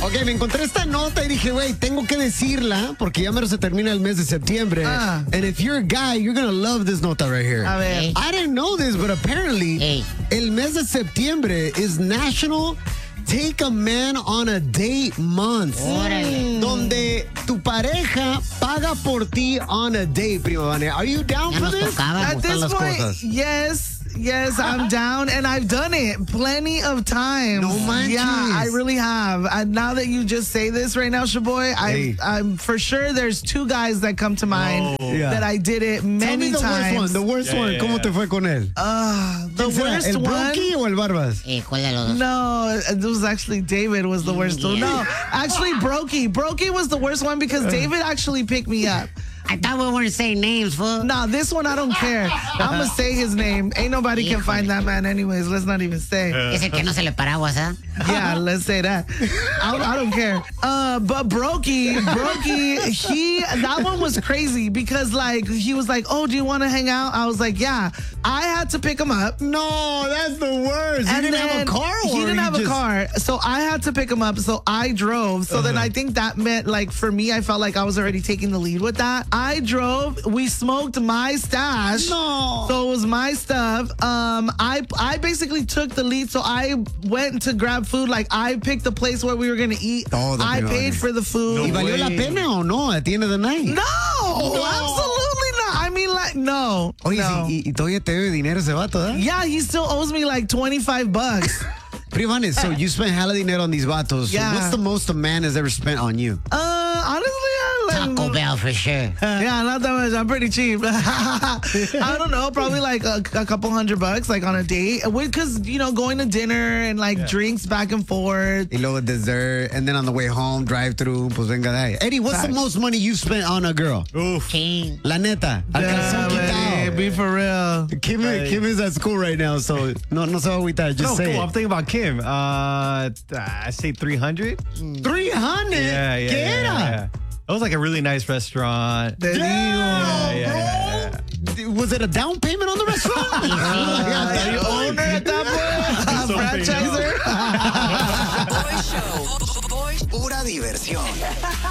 Ok, me encontré esta nota y dije, güey, tengo que decirla porque ya menos se termina el mes de septiembre. And if you're a guy, you're gonna love this nota right here. A ver. I didn't know this, but apparently, el mes de septiembre is National Take a Man on a Date Month. Donde tu pareja paga por ti on a date, prima Vania. Are you down for this? At this point, yes, I'm down, and I've done it plenty of times. No manches. Yeah, I really have. And now that you just say this right now, Shaboy, I'm for sure there's two guys that come to mind that I did it many times. The worst one. ¿Cómo te fue con él? The worst ¿El one? Brokey o el Barbas? ¿Cuál de los dos? No, it was actually David was the worst one. No, actually Brokey. Brokey was the worst one because David actually picked me up. I thought we weren't saying names, fool. Nah, this one I don't care. I'm going to say his name. Ain't nobody can find that man anyways. Let's not even say. Es el que no se le paraguas, ¿ah? Yeah, let's say that. I don't care. But Brokey, that one was crazy because like he was like, oh, do you want to hang out? I was like, yeah. I had to pick him up. No, that's the worst. He didn't have a car? He didn't have a car. So I had to pick him up. So I drove. So then I think that meant like for me, I felt like I was already taking the lead with that. I drove. We smoked my stash. No. So it was my stuff. I basically took the lead. So I went to grab food. Like I picked the place where we were going to eat. I paid for the food. ¿Y valió la pena o no at the end of the night? No, absolutely not. I mean, like, no. Oye, no. ¿y todavía te debe dinero ese vato, eh? Yeah, he still owes me like $25. Prima, so you spent hella dinero on these vatos. Yeah. So what's the most a man has ever spent on you? Honestly, Taco Bell for sure. Yeah, not that much. I'm pretty cheap. I don't know, probably like a couple $100 like on a date. Because, you know, going to dinner and like drinks back and forth. Y luego dessert, and then on the way home, drive through, pues venga de ahí. Eddie, what's the most money you spent on a girl? King. La neta. Al calzón quitado. Be for real. Kim is at school right now, so no se va a agüitar. Just say it. I'm thinking about Kim. I say 300. 300? Yeah. ¿Qué era? Yeah. It was like a really nice restaurant. Yeah, bro. Was it a down payment on the restaurant? The owner at that point? Franchiser? Boy Show. Pura diversión.